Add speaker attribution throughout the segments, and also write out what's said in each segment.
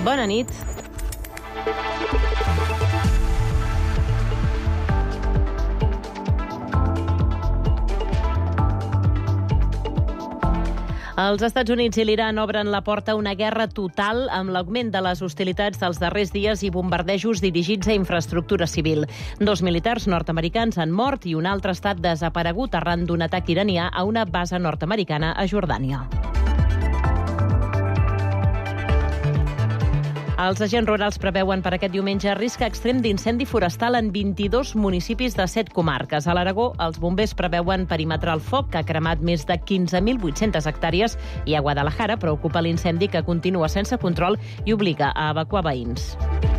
Speaker 1: Bona nit. Els Estats Units i l'Iran obren la porta a una guerra total amb l'augment de les hostilitats dels darrers dies i bombardejos dirigits a infraestructura civil. 2 militars nord-americans han mort i un altre estat desaparegut arran d'un atac iranià a una base nord-americana a Jordània. Els agents rurals preveuen per aquest diumenge risc extrem d'incendi forestal en 22 municipis de 7 comarques. A l'Aragó, els bombers preveuen perimetrar el foc, que ha cremat més de 15.800 hectàrees, i a Guadalajara preocupa l'incendi, que continua sense control i obliga a evacuar veïns.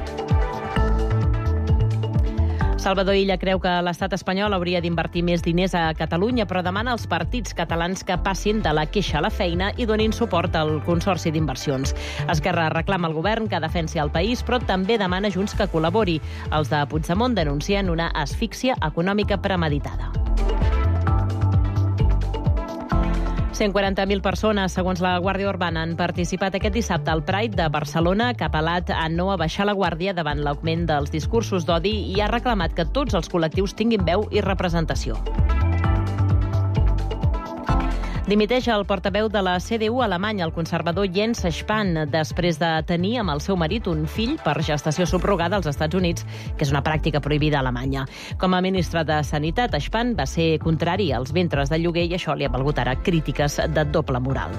Speaker 1: Salvador Illa creu que l'estat espanyol hauria d'invertir més diners a Catalunya, però demana als partits catalans que passin de la queixa a la feina i donin suport al Consorci d'Inversions. Esquerra reclama al govern que defensi el país, però també demana Junts que col·labori. Els de Puigdemont denuncien una asfíxia econòmica premeditada. 140.000 persones, segons la Guàrdia Urbana, han participat aquest dissabte al Pride de Barcelona, que ha apel·lat a no abaixar la guàrdia davant l'augment dels discursos d'odi i ha reclamat que tots els col·lectius tinguin veu i representació. Dimiteix el portaveu de la CDU alemanya, el conservador Jens Spahn, després de tenir amb el seu marit un fill per gestació subrogada als Estats Units, que és una pràctica prohibida a Alemanya. Com a ministre de Sanitat, Spahn va ser contrari als ventres de lloguer i això li ha valgut ara crítiques de doble moral.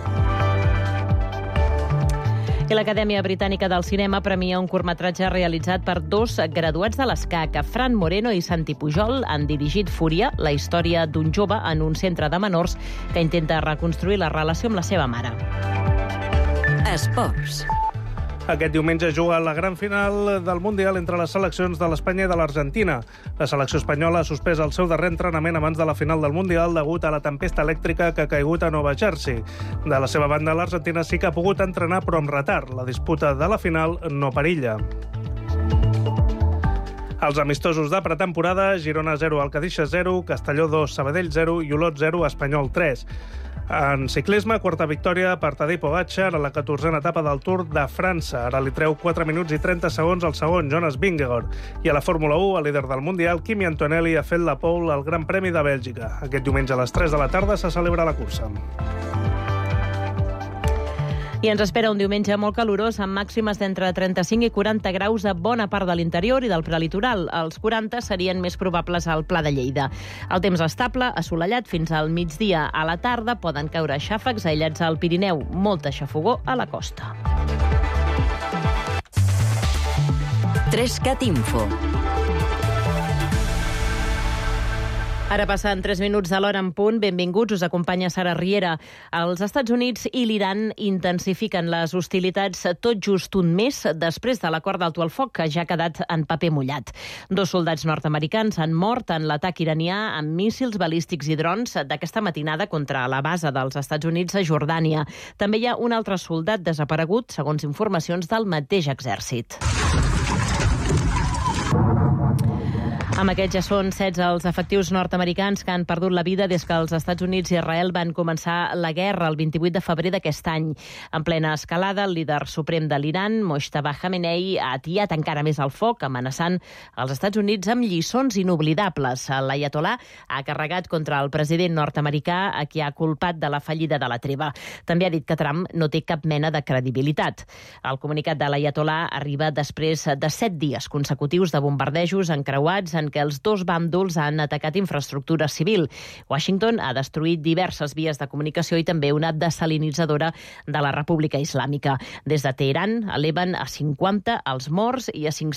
Speaker 1: I l'Acadèmia Britànica del Cinema premia un curtmetratge realitzat per 2 graduats de l'ESCAC. Fran Moreno i Santi Pujol han dirigit Fúria, la història d'un jove en un centre de menors que intenta reconstruir la relació amb la seva mare.
Speaker 2: Esports.
Speaker 3: Aquest diumenge juga la gran final del Mundial entre les seleccions de l'Espanya i de l'Argentina. La selecció espanyola ha suspès el seu darrer entrenament abans de la final del Mundial degut a la tempesta elèctrica que ha caigut a Nova Jersey. De la seva banda, l'Argentina sí que ha pogut entrenar, però amb retard. La disputa de la final no perilla. Els amistosos de pretemporada: Girona 0, Alcadissa 0, Castelló 2, Sabadell 0 i Olot 0, Espanyol 3. En ciclisme, quarta victòria per Tadej Pogačar a la 14a etapa del Tour de França. Ara li treu 4 minuts i 30 segons al segon, Jonas Vingegaard. I a la Fórmula 1, el líder del Mundial, Kimi Antonelli, ha fet la pole al Gran Premi de Bèlgica. Aquest diumenge a les 3 de la tarda se celebra la cursa.
Speaker 1: I ens espera un diumenge molt calorós, amb màximes d'entre 35 i 40 graus a bona part de l'interior i del prelitoral. Els 40 serien més probables al Pla de Lleida. El temps estable, assolellat fins al migdia. A la tarda poden caure xàfecs aïllats al Pirineu, molta xafogor a la costa.
Speaker 2: 3CAT Info.
Speaker 1: Ara passen 3 minuts de l'hora en punt. Benvinguts, us acompanya Sara Riera. Els Estats Units i l'Iran intensifiquen les hostilitats tot just un mes després de l'acord d'alto el foc, que ja ha quedat en paper mullat. 2 soldats nord-americans han mort en l'atac iranià amb míssils balístics i drons d'aquesta matinada contra la base dels Estats Units a Jordània. També hi ha un altre soldat desaparegut, segons informacions del mateix exèrcit. Amb aquests ja són 16 els efectius nord-americans que han perdut la vida des que els Estats Units i Israel van començar la guerra el 28 de febrer d'aquest any. En plena escalada, el líder suprem de l'Iran, Mojtaba Khamenei, ha atiat encara més el foc, amenaçant els Estats Units amb lliçons inoblidables. L'Aiatolà ha carregat contra el president nord-americà, a qui ha culpat de la fallida de la treva. També ha dit que Trump no té cap mena de credibilitat. El comunicat de l'Aiatolà arriba després de 7 dies consecutius de bombardejos encreuats en què els 2 bàndols han atacat infraestructura civil. Washington ha destruït diverses vies de comunicació i també una desalinitzadora de la República Islàmica. Des de Teheran eleven a 50 els morts i a 500